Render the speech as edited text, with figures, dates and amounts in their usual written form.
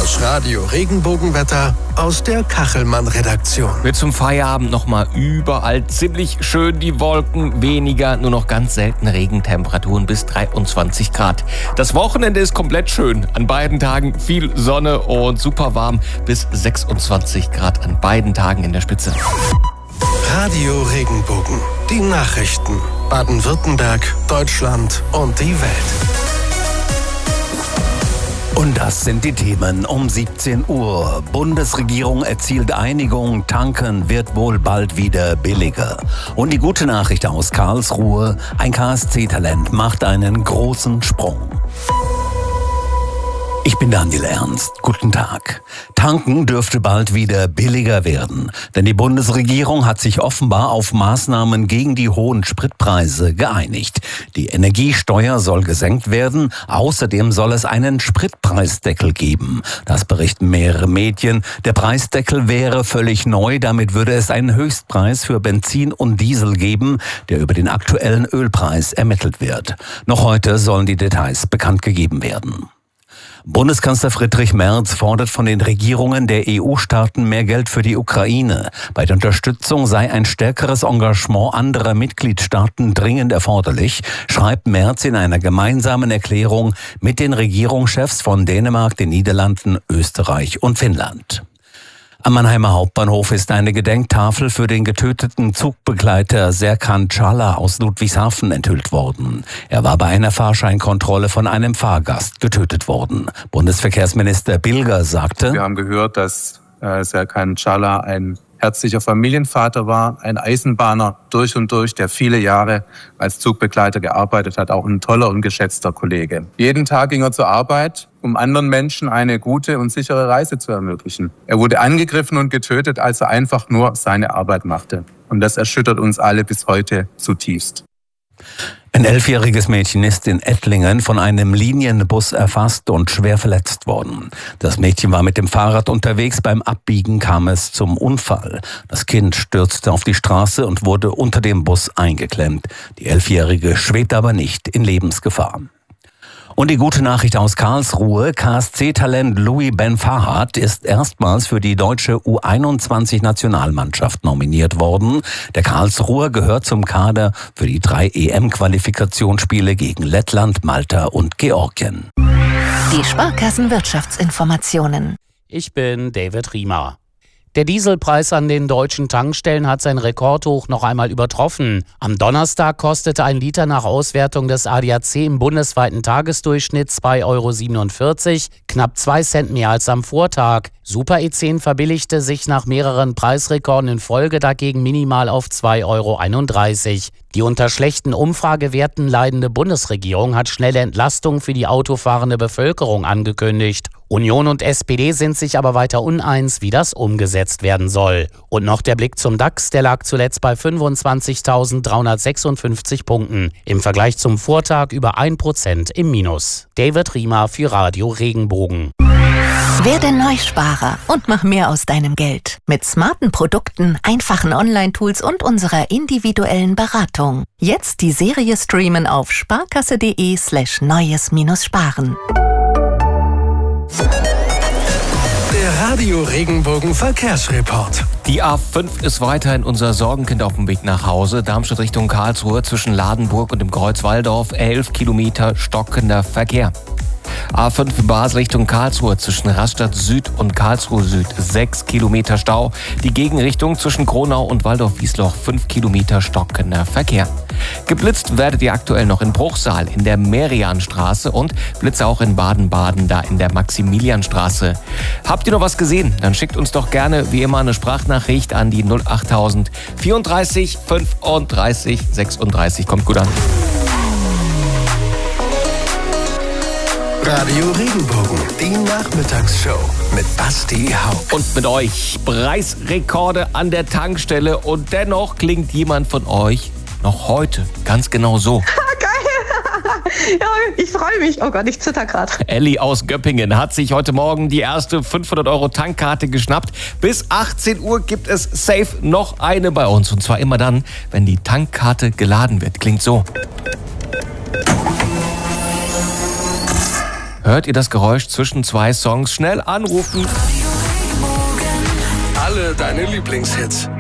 Das Radio Regenbogenwetter aus der Kachelmann-Redaktion. Wird zum Feierabend nochmal überall ziemlich schön die Wolken, weniger, nur noch ganz selten Regentemperaturen bis 23 Grad. Das Wochenende ist komplett schön. An beiden Tagen viel Sonne und super warm bis 26 Grad an beiden Tagen in der Spitze. Radio Regenbogen. Die Nachrichten. Baden-Württemberg, Deutschland und die Welt. Und das sind die Themen um 17 Uhr. Bundesregierung erzielt Einigung, tanken wird wohl bald wieder billiger. Und die gute Nachricht aus Karlsruhe, ein KSC-Talent macht einen großen Sprung. Ich bin Daniel Ernst. Guten Tag. Tanken dürfte bald wieder billiger werden, denn die Bundesregierung hat sich offenbar auf Maßnahmen gegen die hohen Spritpreise geeinigt. Die Energiesteuer soll gesenkt werden, außerdem soll es einen Spritpreisdeckel geben. Das berichten mehrere Medien. Der Preisdeckel wäre völlig neu, damit würde es einen Höchstpreis für Benzin und Diesel geben, der über den aktuellen Ölpreis ermittelt wird. Noch heute sollen die Details bekannt gegeben werden. Bundeskanzler Friedrich Merz fordert von den Regierungen der EU-Staaten mehr Geld für die Ukraine. Bei der Unterstützung sei ein stärkeres Engagement anderer Mitgliedstaaten dringend erforderlich, schreibt Merz in einer gemeinsamen Erklärung mit den Regierungschefs von Dänemark, den Niederlanden, Österreich und Finnland. Am Mannheimer Hauptbahnhof ist eine Gedenktafel für den getöteten Zugbegleiter Serkan Çağlar aus Ludwigshafen enthüllt worden. Er war bei einer Fahrscheinkontrolle von einem Fahrgast getötet worden. Bundesverkehrsminister Bilger sagte: Wir haben gehört, dass Serkan Çağlar ein herzlicher Familienvater war, ein Eisenbahner durch und durch, der viele Jahre als Zugbegleiter gearbeitet hat, auch ein toller und geschätzter Kollege. Jeden Tag ging er zur Arbeit, um anderen Menschen eine gute und sichere Reise zu ermöglichen. Er wurde angegriffen und getötet, als er einfach nur seine Arbeit machte. Und das erschüttert uns alle bis heute zutiefst. Ein 11-jähriges Mädchen ist in Ettlingen von einem Linienbus erfasst und schwer verletzt worden. Das Mädchen war mit dem Fahrrad unterwegs, beim Abbiegen kam es zum Unfall. Das Kind stürzte auf die Straße und wurde unter dem Bus eingeklemmt. Die 11-jährige schwebt aber nicht in Lebensgefahr. Und die gute Nachricht aus Karlsruhe, KSC-Talent Louis Ben Farhat ist erstmals für die deutsche U21-Nationalmannschaft nominiert worden. Der Karlsruher gehört zum Kader für die 3 EM-Qualifikationsspiele gegen Lettland, Malta und Georgien. Die Sparkassen-Wirtschaftsinformationen. Ich bin David Riemer. Der Dieselpreis an den deutschen Tankstellen hat sein Rekordhoch noch einmal übertroffen. Am Donnerstag kostete ein Liter nach Auswertung des ADAC im bundesweiten Tagesdurchschnitt 2,47 €, knapp 2 Cent mehr als am Vortag. Super E10 verbilligte sich nach mehreren Preisrekorden in Folge dagegen minimal auf 2,31 €. Die unter schlechten Umfragewerten leidende Bundesregierung hat schnelle Entlastung für die autofahrende Bevölkerung angekündigt. Union und SPD sind sich aber weiter uneins, wie das umgesetzt werden soll. Und noch der Blick zum DAX, der lag zuletzt bei 25.356 Punkten. Im Vergleich zum Vortag über 1% im Minus. David Riemer für Radio Regenbogen. Werde Neusparer und mach mehr aus deinem Geld. Mit smarten Produkten, einfachen Online-Tools und unserer individuellen Beratung. Jetzt die Serie streamen auf sparkasse.de/neues-sparen. Der Radio Regenbogen Verkehrsreport. Die A5 ist weiterhin unser Sorgenkind auf dem Weg nach Hause. Darmstadt Richtung Karlsruhe zwischen Ladenburg und dem Kreuz Walldorf 11 Kilometer stockender Verkehr. A5 Basel Richtung Karlsruhe zwischen Rastatt Süd und Karlsruhe Süd 6 Kilometer Stau. Die Gegenrichtung zwischen Kronau und Waldorf-Wiesloch 5 Kilometer stockender Verkehr. Geblitzt werdet ihr aktuell noch in Bruchsal in der Merianstraße und Blitze auch in Baden-Baden, da in der Maximilianstraße. Habt ihr noch was gesehen? Dann schickt uns doch gerne wie immer eine Sprachnachricht an die 08000 34 35 36. Kommt gut an. Radio Regenbogen, die Nachmittagsshow mit Basti Hauck. Und mit euch Preisrekorde an der Tankstelle und dennoch klingt jemand von euch noch heute ganz genau so. Geil! Ja, ich freue mich. Oh Gott, ich zitter gerade. Elli aus Göppingen hat sich heute Morgen die erste 500 € Tankkarte geschnappt. Bis 18 Uhr gibt es safe noch eine bei uns. Und zwar immer dann, wenn die Tankkarte geladen wird. Klingt so. Hört ihr das Geräusch zwischen zwei Songs? Schnell anrufen. Alle deine Lieblingshits.